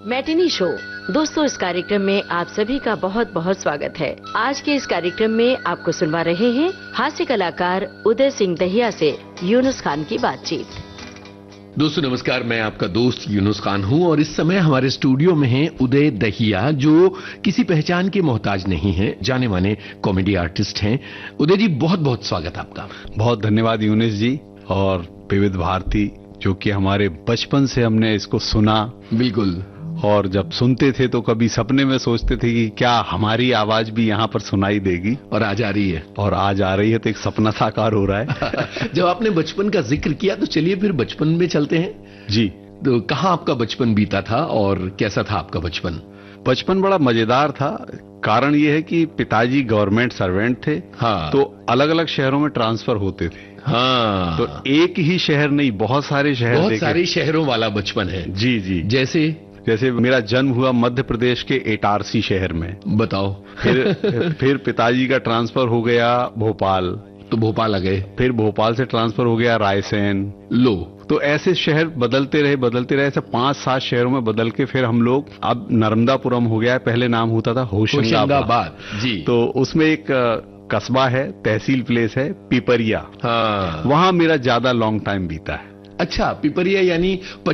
Matinee show. दोस्तों, इस कार्यक्रम में आप सभी का बहुत बहुत स्वागत है। आज के इस कार्यक्रम में आपको सुनवा रहे हैं हास्य कलाकार उदय सिंह दहिया से यूनुस खान की बातचीत। दोस्तों नमस्कार, मैं आपका दोस्त यूनुस खान हूं और इस समय हमारे स्टूडियो में हैं उदय दहिया, जो किसी पहचान के मोहताज नहीं है, जाने माने कॉमेडी आर्टिस्ट हैं। उदय जी, बहुत बहुत स्वागत आपका। बहुत धन्यवाद यूनुस जी। और विविध भारती, जो कि हमारे बचपन से हमने इसको सुना, बिल्कुल, और जब सुनते थे तो कभी सपने में सोचते थे कि क्या हमारी आवाज भी यहाँ पर सुनाई देगी, और आज आ रही है। और आज आ रही है, तो एक सपना साकार हो रहा है। जब आपने बचपन का जिक्र किया तो चलिए फिर बचपन में चलते हैं जी। तो कहाँ आपका बचपन बीता था और कैसा था आपका बचपन? बचपन बड़ा मजेदार था। कारण ये है कि पिताजी गवर्नमेंट सर्वेंट थे। हाँ। तो अलग अलग शहरों में ट्रांसफर होते थे। हाँ, तो एक ही शहर नहीं, बहुत सारे शहर, बहुत सारे शहरों वाला बचपन है। जी जी। जैसे मेरा जन्म हुआ मध्य प्रदेश के इटारसी शहर में। बताओ। फिर पिताजी का ट्रांसफर हो गया भोपाल, तो भोपाल आ गए। फिर भोपाल से ट्रांसफर हो गया रायसेन। लो, तो ऐसे शहर बदलते रहे, ऐसे 5-7 शहरों में बदल के फिर हम लोग, अब नर्मदापुरम हो गया है, पहले नाम होता था होशंगाबाद जी। तो उसमें एक कस्बा है, तहसील प्लेस है पिपरिया। हाँ, वहां मेरा ज्यादा लॉन्ग टाइम बीता है। अच्छा, पिपरिया यानी